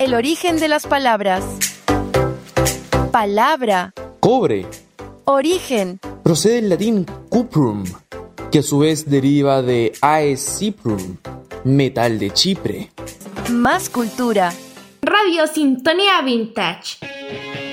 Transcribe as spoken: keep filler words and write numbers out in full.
El origen de las palabras. Palabra. Cobre. Origen. Procede del latín cuprum, que a su vez deriva de aesiprum, metal de Chipre. Más cultura. Radio Sintonía Vintage.